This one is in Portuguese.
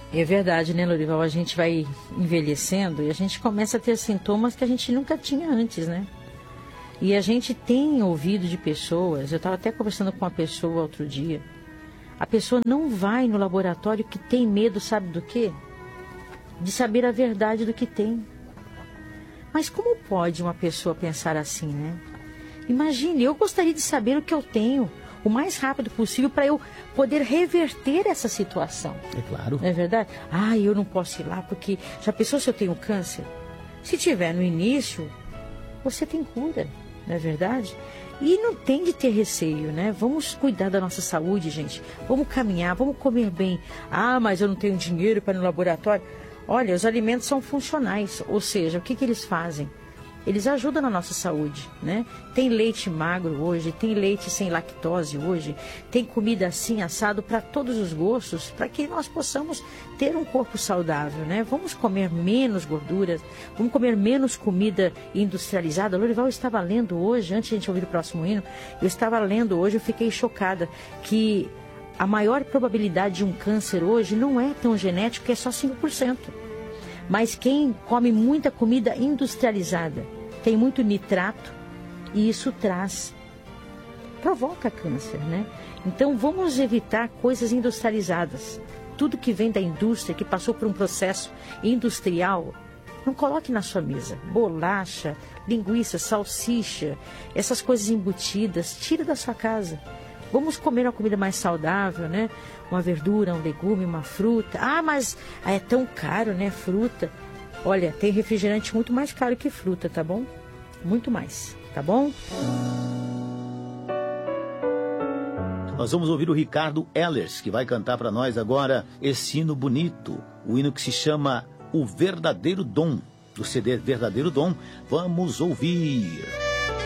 É verdade, né, Lorival? A gente vai envelhecendo e a gente começa a ter sintomas que a gente nunca tinha antes, né? E a gente tem ouvido de pessoas, eu estava até conversando com uma pessoa outro dia, a pessoa não vai no laboratório que tem medo, sabe do quê? De saber a verdade do que tem. Mas como pode uma pessoa pensar assim, né? Imagine, eu gostaria de saber o que eu tenho o mais rápido possível para eu poder reverter essa situação. É claro. Não é verdade? Eu não posso ir lá porque já pensou se eu tenho câncer? Se tiver no início, você tem cura, não é verdade? E não tem de ter receio, né? Vamos cuidar da nossa saúde, gente. Vamos caminhar, vamos comer bem. Mas eu não tenho dinheiro para ir no laboratório. Olha, os alimentos são funcionais, ou seja, o que eles fazem? Eles ajudam na nossa saúde, né? Tem leite magro hoje, tem leite sem lactose hoje, tem comida assim, assado para todos os gostos, para que nós possamos ter um corpo saudável, né? Vamos comer menos gorduras, vamos comer menos comida industrializada. Lorival, eu estava lendo hoje, antes de a gente ouvir o próximo hino, eu estava lendo hoje, eu fiquei chocada que a maior probabilidade de um câncer hoje não é tão genético, que é só 5%. Mas quem come muita comida industrializada, tem muito nitrato, e isso provoca câncer, né? Então vamos evitar coisas industrializadas. Tudo que vem da indústria, que passou por um processo industrial, não coloque na sua mesa. Bolacha, linguiça, salsicha, essas coisas embutidas, tira da sua casa. Vamos comer uma comida mais saudável, né? Uma verdura, um legume, uma fruta. Mas é tão caro, né? Fruta. Olha, tem refrigerante muito mais caro que fruta, tá bom? Muito mais, tá bom? Nós vamos ouvir o Ricardo Ehlers, que vai cantar para nós agora esse hino bonito. O hino que se chama O Verdadeiro Dom. Do CD Verdadeiro Dom. Vamos ouvir.